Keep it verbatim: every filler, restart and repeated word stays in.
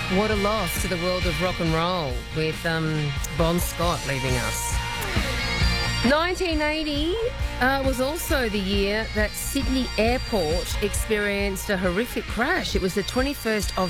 What a loss to the world of rock and roll with um, Bon Scott leaving us. nineteen eighty uh, was also the year that Sydney Airport experienced a horrific crash. It was the twenty-first of